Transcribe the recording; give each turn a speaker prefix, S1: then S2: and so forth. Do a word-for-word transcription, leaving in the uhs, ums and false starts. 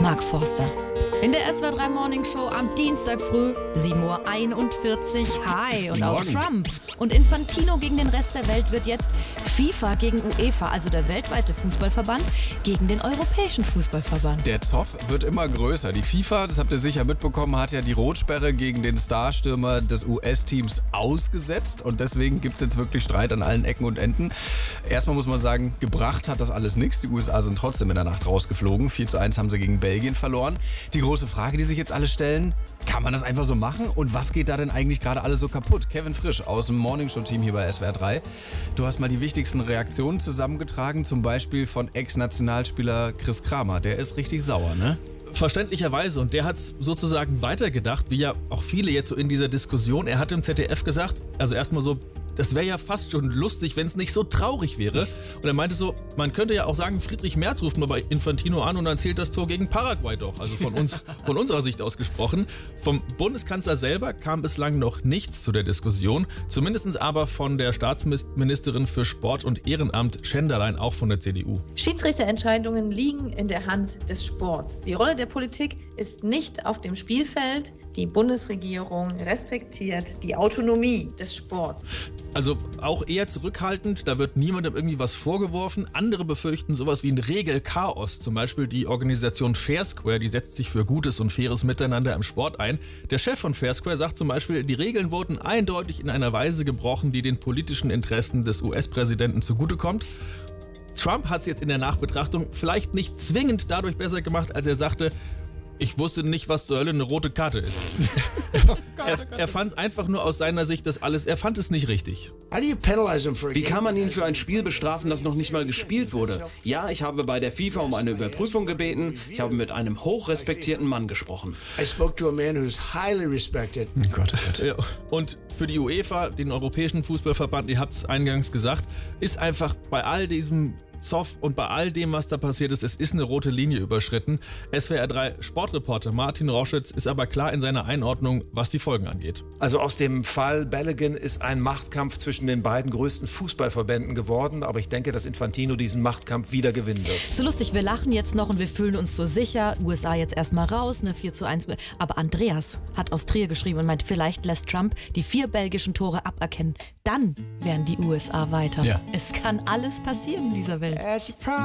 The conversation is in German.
S1: Mark Forster. In der S W R drei Morning Show am Dienstag früh, sieben Uhr einundvierzig. Hi und aus Trump und Infantino gegen den Rest der Welt wird jetzt FIFA gegen UEFA, also der weltweite Fußballverband, gegen den Europäischen Fußballverband.
S2: Der Zoff wird immer größer. Die FIFA, das habt ihr sicher mitbekommen, hat ja die Rotsperre gegen den Starstürmer des U S-Teams ausgesetzt und deswegen gibt es jetzt wirklich Streit an allen Ecken und Enden. Erstmal muss man sagen, gebracht hat das alles nichts. Die U S A sind trotzdem in der Nacht rausgeflogen. vier zu eins haben sie gegen Belgien verloren. Die große Frage, die sich jetzt alle stellen, kann man das einfach so machen? Und was geht da denn eigentlich gerade alles so kaputt? Kevin Frisch aus dem Morningshow-Team hier bei S W R drei. Du hast mal die wichtigsten Reaktionen zusammengetragen, zum Beispiel von Ex-Nationalspieler Chris Kramer. Der ist richtig sauer, ne?
S3: Verständlicherweise. Und der hat es sozusagen weitergedacht, wie ja auch viele jetzt so in dieser Diskussion. Er hat im Z D F gesagt, also erstmal so, das wäre ja fast schon lustig, wenn es nicht so traurig wäre. Und er meinte so, man könnte ja auch sagen, Friedrich Merz ruft mal bei Infantino an und dann zählt das Tor gegen Paraguay doch. Also von uns, von unserer Sicht aus gesprochen. Vom Bundeskanzler selber kam bislang noch nichts zu der Diskussion. Zumindest aber von der Staatsministerin für Sport und Ehrenamt, Schenderlein, auch von der C D U.
S4: Schiedsrichterentscheidungen liegen in der Hand des Sports. Die Rolle der Politik ist nicht auf dem Spielfeld. Die Bundesregierung respektiert die Autonomie des Sports.
S3: Also auch eher zurückhaltend, da wird niemandem irgendwie was vorgeworfen. Andere befürchten sowas wie ein Regelchaos. Zum Beispiel die Organisation Fair Square, die setzt sich für gutes und faires Miteinander im Sport ein. Der Chef von Fair Square sagt zum Beispiel, die Regeln wurden eindeutig in einer Weise gebrochen, die den politischen Interessen des U S-Präsidenten zugutekommt. Trump hat es jetzt in der Nachbetrachtung vielleicht nicht zwingend dadurch besser gemacht, als er sagte, ich wusste nicht, was zur Hölle eine rote Karte ist. er er fand es einfach nur aus seiner Sicht das alles, er fand es nicht richtig.
S5: Wie kann man ihn für ein Spiel bestrafen, das noch nicht mal gespielt wurde? Ja, ich habe bei der FIFA um eine Überprüfung gebeten. Ich habe mit einem hochrespektierten Mann gesprochen.
S2: Oh Gott, oh Gott.
S3: Ja. Und für die UEFA, den Europäischen Fußballverband, ihr habt es eingangs gesagt, ist einfach bei all diesem Zoff und bei all dem, was da passiert ist, es ist eine rote Linie überschritten. S W R drei Sportreporter Martin Roschitz ist aber klar in seiner Einordnung, was die Folgen angeht.
S6: Also aus dem Fall Balogun ist ein Machtkampf zwischen den beiden größten Fußballverbänden geworden, aber ich denke, dass Infantino diesen Machtkampf wieder gewinnen wird.
S1: So lustig, wir lachen jetzt noch und wir fühlen uns so sicher. U S A jetzt erstmal raus, ne, vier zu eins. Aber Andreas hat aus Trier geschrieben und meint, vielleicht lässt Trump die vier belgischen Tore aberkennen. Dann wären die U S A weiter.
S2: Ja.
S1: Es kann alles passieren in dieser Welt.